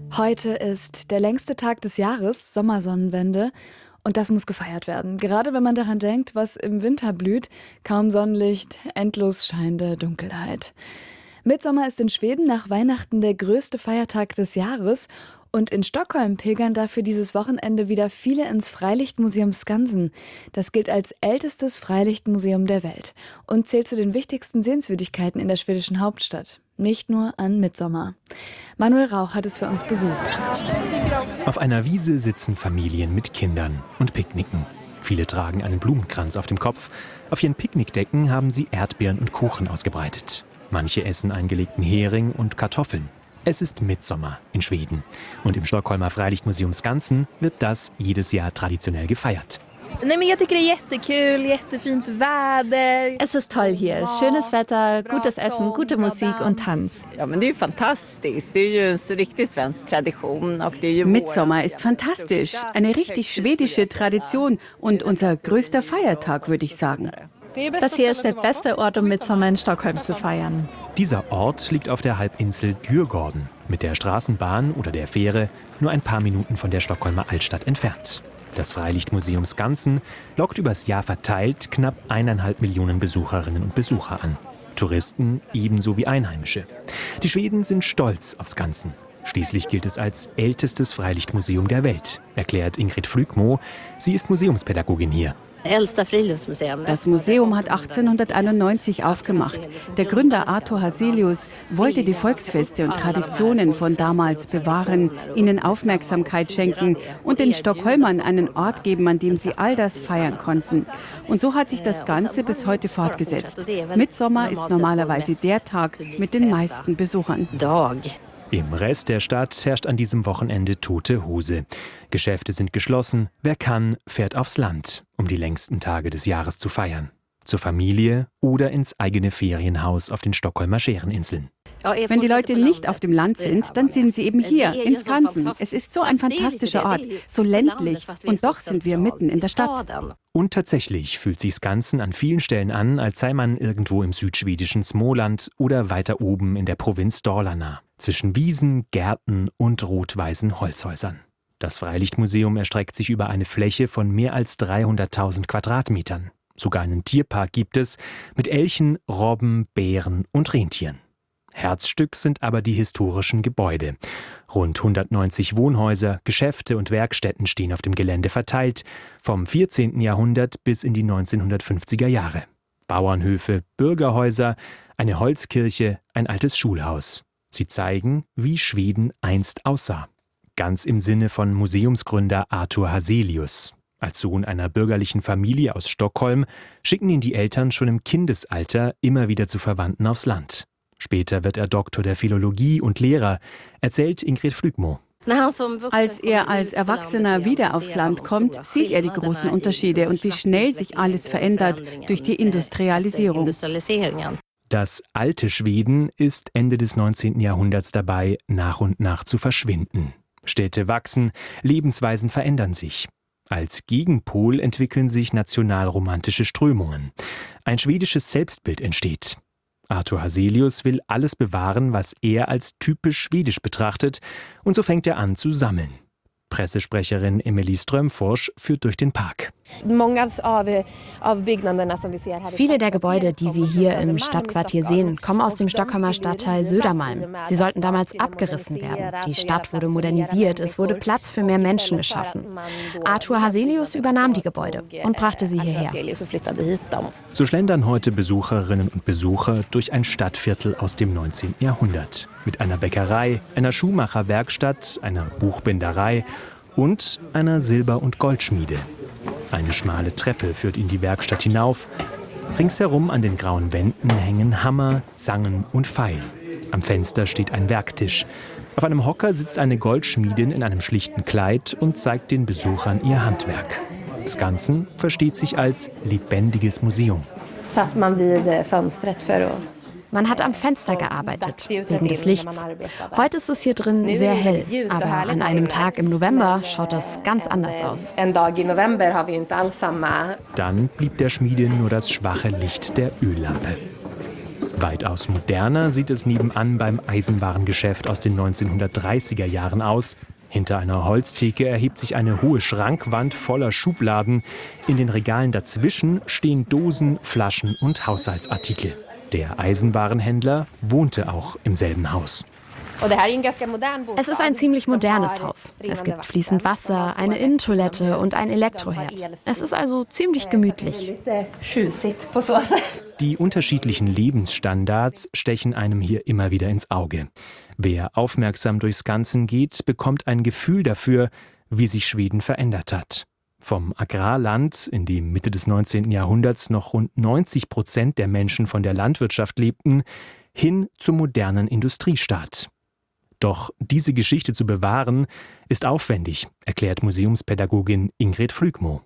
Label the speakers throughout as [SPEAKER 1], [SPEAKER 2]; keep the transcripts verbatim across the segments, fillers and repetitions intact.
[SPEAKER 1] Heute ist der längste Tag des Jahres, Sommersonnenwende. Und das muss gefeiert werden. Gerade wenn man daran denkt, was im Winter blüht. Kaum Sonnenlicht, endlos scheinende Dunkelheit. Mittsommer ist in Schweden nach Weihnachten der größte Feiertag des Jahres. Und in Stockholm pilgern dafür dieses Wochenende wieder viele ins Freilichtmuseum Skansen. Das gilt als ältestes Freilichtmuseum der Welt und zählt zu den wichtigsten Sehenswürdigkeiten in der schwedischen Hauptstadt. Nicht nur an Mittsommer. Manuel Rauch hat es für uns besucht.
[SPEAKER 2] Auf einer Wiese sitzen Familien mit Kindern und picknicken. Viele tragen einen Blumenkranz auf dem Kopf. Auf ihren Picknickdecken haben sie Erdbeeren und Kuchen ausgebreitet. Manche essen eingelegten Hering und Kartoffeln. Es ist Mittsommer in Schweden. Und im Stockholmer Freilichtmuseum Skansen wird das jedes Jahr traditionell gefeiert.
[SPEAKER 3] Es ist toll hier. Schönes Wetter, gutes Essen, gute Musik und Tanz.
[SPEAKER 4] Mittsommer ist fantastisch. Eine richtig schwedische Tradition und unser größter Feiertag, würde ich sagen.
[SPEAKER 3] Das hier ist der beste Ort, um Mittsommer in Stockholm zu feiern.
[SPEAKER 2] Dieser Ort liegt auf der Halbinsel Djurgården, mit der Straßenbahn oder der Fähre nur ein paar Minuten von der Stockholmer Altstadt entfernt. Das Freilichtmuseum Skansen lockt übers Jahr verteilt knapp eineinhalb Millionen Besucherinnen und Besucher an. Touristen ebenso wie Einheimische. Die Schweden sind stolz auf Skansen. Schließlich gilt es als ältestes Freilichtmuseum der Welt, erklärt Ingrid Flygmo. Sie ist Museumspädagogin hier.
[SPEAKER 4] Das Museum hat achtzehnhunderteinundneunzig aufgemacht. Der Gründer Arthur Hazelius wollte die Volksfeste und Traditionen von damals bewahren, ihnen Aufmerksamkeit schenken und den Stockholmern einen Ort geben, an dem sie all das feiern konnten. Und so hat sich das Ganze bis heute fortgesetzt. Mittsommer ist normalerweise der Tag mit den meisten Besuchern.
[SPEAKER 2] Im Rest der Stadt herrscht an diesem Wochenende tote Hose. Geschäfte sind geschlossen. Wer kann, fährt aufs Land, um die längsten Tage des Jahres zu feiern. Zur Familie oder ins eigene Ferienhaus auf den Stockholmer Schereninseln.
[SPEAKER 4] Wenn die Leute nicht auf dem Land sind, dann sind sie eben hier, in Skansen. Es ist so ein fantastischer Ort, so ländlich und doch sind wir mitten in der Stadt.
[SPEAKER 2] Und tatsächlich fühlt sich Skansen an vielen Stellen an, als sei man irgendwo im südschwedischen Småland oder weiter oben in der Provinz Dalarna. Zwischen Wiesen, Gärten und rot-weißen Holzhäusern. Das Freilichtmuseum erstreckt sich über eine Fläche von mehr als dreihunderttausend Quadratmetern. Sogar einen Tierpark gibt es mit Elchen, Robben, Bären und Rentieren. Herzstück sind aber die historischen Gebäude. Rund hundertneunzig Wohnhäuser, Geschäfte und Werkstätten stehen auf dem Gelände verteilt, vom vierzehnten Jahrhundert bis in die neunzehnhundertfünfziger Jahre. Bauernhöfe, Bürgerhäuser, eine Holzkirche, ein altes Schulhaus. Sie zeigen, wie Schweden einst aussah. Ganz im Sinne von Museumsgründer Arthur Hazelius. Als Sohn einer bürgerlichen Familie aus Stockholm schicken ihn die Eltern schon im Kindesalter immer wieder zu Verwandten aufs Land. Später wird er Doktor der Philologie und Lehrer, erzählt Ingrid Flygmo.
[SPEAKER 4] Als er als Erwachsener wieder aufs Land kommt, sieht er die großen Unterschiede und wie schnell sich alles verändert durch die Industrialisierung.
[SPEAKER 2] Das alte Schweden ist Ende des neunzehnten Jahrhunderts dabei, nach und nach zu verschwinden. Städte wachsen, Lebensweisen verändern sich. Als Gegenpol entwickeln sich nationalromantische Strömungen. Ein schwedisches Selbstbild entsteht. Arthur Hazelius will alles bewahren, was er als typisch schwedisch betrachtet, und so fängt er an zu sammeln. Pressesprecherin Emilie Strömfors führt durch den Park.
[SPEAKER 5] Viele der Gebäude, die wir hier im Stadtquartier sehen, kommen aus dem Stockholmer Stadtteil Södermalm. Sie sollten damals abgerissen werden. Die Stadt wurde modernisiert, es wurde Platz für mehr Menschen geschaffen. Arthur Hazelius übernahm die Gebäude und brachte sie hierher.
[SPEAKER 2] So schlendern heute Besucherinnen und Besucher durch ein Stadtviertel aus dem neunzehnten Jahrhundert. Mit einer Bäckerei, einer Schuhmacherwerkstatt, einer Buchbinderei und einer Silber- und Goldschmiede. Eine schmale Treppe führt in die Werkstatt hinauf. Ringsherum an den grauen Wänden hängen Hammer, Zangen und Pfeil. Am Fenster steht ein Werktisch. Auf einem Hocker sitzt eine Goldschmiedin in einem schlichten Kleid und zeigt den Besuchern ihr Handwerk. Skansen versteht sich als lebendiges Museum.
[SPEAKER 5] Man hat am Fenster gearbeitet, wegen des Lichts. Heute ist es hier drin sehr hell, aber an einem Tag im November schaut das ganz anders aus.
[SPEAKER 2] Dann blieb der Schmiede nur das schwache Licht der Öllampe. Weitaus moderner sieht es nebenan beim Eisenwarengeschäft aus den neunzehnhundertdreißiger Jahren aus. Hinter einer Holztheke erhebt sich eine hohe Schrankwand voller Schubladen. In den Regalen dazwischen stehen Dosen, Flaschen und Haushaltsartikel. Der Eisenwarenhändler wohnte auch im selben Haus.
[SPEAKER 5] Es ist ein ziemlich modernes Haus. Es gibt fließend Wasser, eine Innentoilette und ein Elektroherd. Es ist also ziemlich gemütlich.
[SPEAKER 2] Die unterschiedlichen Lebensstandards stechen einem hier immer wieder ins Auge. Wer aufmerksam durchs Ganzen geht, bekommt ein Gefühl dafür, wie sich Schweden verändert hat. Vom Agrarland, in dem Mitte des neunzehnten Jahrhunderts noch rund neunzig Prozent der Menschen von der Landwirtschaft lebten, hin zum modernen Industriestaat. Doch diese Geschichte zu bewahren, ist aufwendig, erklärt Museumspädagogin Ingrid Flygmo.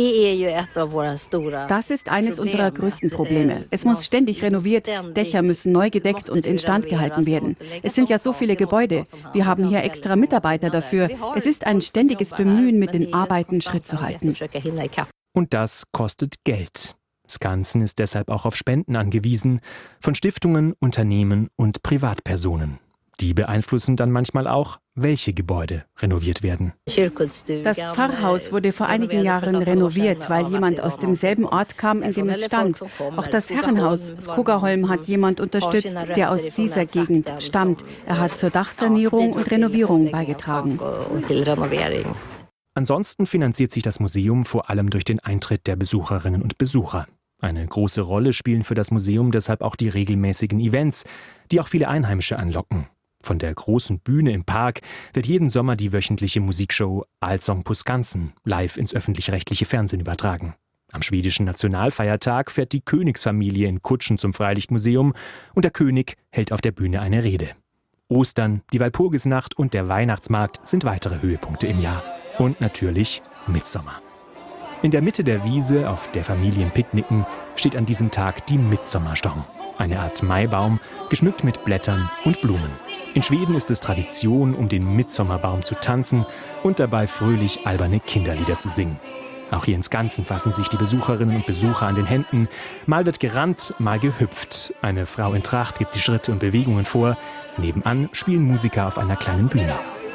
[SPEAKER 4] Das ist eines unserer größten Probleme. Es muss ständig renoviert, Dächer müssen neu gedeckt und instand gehalten werden. Es sind ja so viele Gebäude. Wir haben hier extra Mitarbeiter dafür. Es ist ein ständiges Bemühen, mit den Arbeiten Schritt zu halten.
[SPEAKER 2] Und das kostet Geld. Skansen ist deshalb auch auf Spenden angewiesen, von Stiftungen, Unternehmen und Privatpersonen. Die beeinflussen dann manchmal auch, welche Gebäude renoviert werden.
[SPEAKER 4] Das Pfarrhaus wurde vor einigen Jahren renoviert, weil jemand aus demselben Ort kam, in dem es stand. Auch das Herrenhaus Skogaholm hat jemand unterstützt, der aus dieser Gegend stammt. Er hat zur Dachsanierung und Renovierung beigetragen.
[SPEAKER 2] Ansonsten finanziert sich das Museum vor allem durch den Eintritt der Besucherinnen und Besucher. Eine große Rolle spielen für das Museum deshalb auch die regelmäßigen Events, die auch viele Einheimische anlocken. Von der großen Bühne im Park wird jeden Sommer die wöchentliche Musikshow Allsång på Skansen live ins öffentlich-rechtliche Fernsehen übertragen. Am schwedischen Nationalfeiertag fährt die Königsfamilie in Kutschen zum Freilichtmuseum und der König hält auf der Bühne eine Rede. Ostern, die Walpurgisnacht und der Weihnachtsmarkt sind weitere Höhepunkte im Jahr. Und natürlich Mittsommer. In der Mitte der Wiese, auf der Familien picknicken, steht an diesem Tag die Mittsommarstång. Eine Art Maibaum, geschmückt mit Blättern und Blumen. In Schweden ist es Tradition, um den Mittsommarbaum zu tanzen und dabei fröhlich alberne Kinderlieder zu singen. Auch hier in Skansen fassen sich die Besucherinnen und Besucher an den Händen. Mal wird gerannt, mal gehüpft. Eine Frau in Tracht gibt die Schritte und Bewegungen vor. Nebenan spielen Musiker auf einer kleinen Bühne.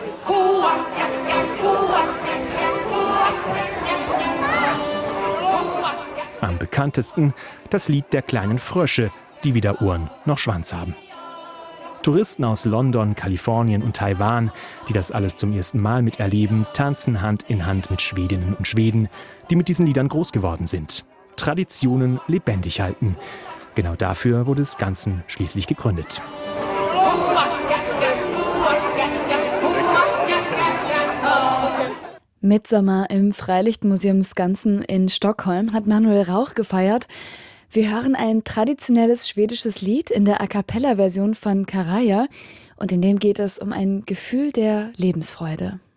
[SPEAKER 2] Am bekanntesten das Lied der kleinen Frösche, die weder Ohren noch Schwanz haben. Touristen aus London, Kalifornien und Taiwan, die das alles zum ersten Mal miterleben, tanzen Hand in Hand mit Schwedinnen und Schweden, die mit diesen Liedern groß geworden sind. Traditionen lebendig halten. Genau dafür wurde Skansen schließlich gegründet.
[SPEAKER 1] Mittsommer im Freilichtmuseum Skansen in Stockholm hat Manuel Rauch gefeiert. Wir hören ein traditionelles schwedisches Lied in der A-cappella-Version von Karaja und in dem geht es um ein Gefühl der Lebensfreude.